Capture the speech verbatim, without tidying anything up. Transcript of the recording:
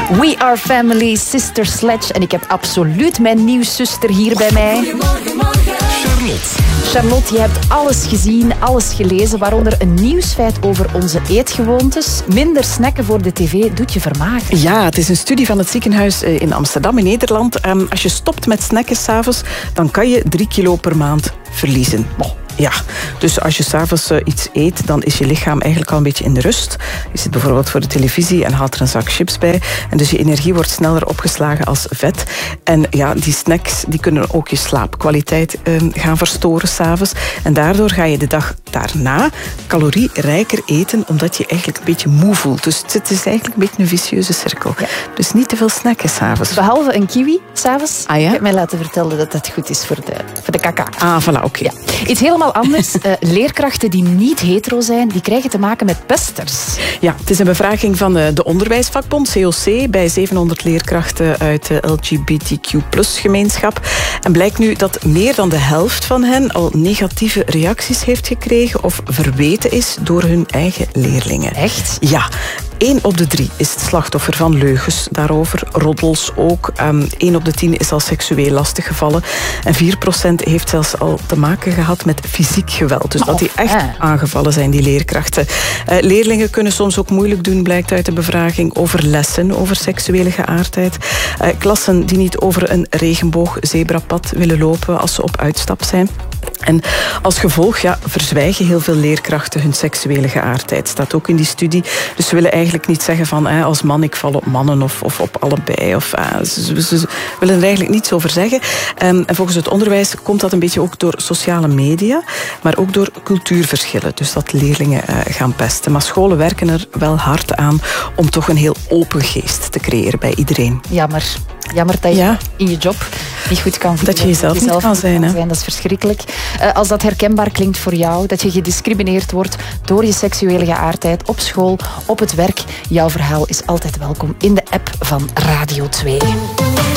We are family, Sister Sledge. En ik heb absoluut mijn nieuwszuster hier bij mij. Goedemorgen, morgen. Charlotte. Charlotte, je hebt alles gezien, alles gelezen, waaronder een nieuwsfeit over onze eetgewoontes. Minder snacken voor de tv doet je vermaken. Ja, het is een studie van het ziekenhuis in Amsterdam in Nederland. Als je stopt met snacken 's avonds, dan kan je drie kilo per maand verliezen. Ja, dus als je s'avonds uh, iets eet, dan is je lichaam eigenlijk al een beetje in de rust. Je zit bijvoorbeeld voor de televisie en haalt er een zak chips bij. En dus je energie wordt sneller opgeslagen als vet. En ja, die snacks die kunnen ook je slaapkwaliteit uh, gaan verstoren s'avonds. En daardoor ga je de dag daarna calorierijker eten, omdat je eigenlijk een beetje moe voelt. Dus het is eigenlijk een beetje een vicieuze cirkel. Ja. Dus niet te veel snacken s'avonds. Behalve een kiwi s'avonds. Ah, ja? Ik heb mij laten vertellen dat dat goed is voor de, voor de kaka. Ah, voilà, oké. Okay. Ja. Iets helemaal anders. Uh, leerkrachten die niet hetero zijn, die krijgen te maken met pesters. Ja, het is een bevraging van de onderwijsvakbond, C O C, bij zevenhonderd leerkrachten uit de L G B T Q plus gemeenschap. En blijkt nu dat meer dan de helft van hen al negatieve reacties heeft gekregen of verweten is door hun eigen leerlingen. Echt? Ja. één op de drie is het slachtoffer van leugens daarover, roddels ook. Um, één op de tien is al seksueel lastiggevallen. En vier procent heeft zelfs al te maken gehad met fysiek geweld. Dus dat die echt eh. aangevallen zijn, die leerkrachten. Uh, leerlingen kunnen soms ook moeilijk doen, blijkt uit de bevraging, over lessen, over seksuele geaardheid. Uh, klassen die niet over een regenboog-zebrapad willen lopen als ze op uitstap zijn. En als gevolg ja, verzwijgen heel veel leerkrachten hun seksuele geaardheid. Staat ook in die studie. Dus ze willen eigenlijk niet zeggen van eh, als man ik val op mannen of, of op allebei. Of, eh, ze, ze, ze willen er eigenlijk niets over zeggen. Um, en volgens het onderwijs komt dat een beetje ook door sociale media, maar ook door cultuurverschillen. Dus dat leerlingen uh, gaan pesten. Maar scholen werken er wel hard aan om toch een heel open geest te creëren bij iedereen. Jammer. Jammer dat je ja. in je job niet goed kan voelen. Dat je jezelf, jezelf niet kan zijn. Hè? zijn. Dat is verschrikkelijk. Uh, als dat herkenbaar klinkt voor jou, dat je gediscrimineerd wordt door je seksuele geaardheid op school, op het werk, jouw verhaal is altijd welkom in de app van Radio twee.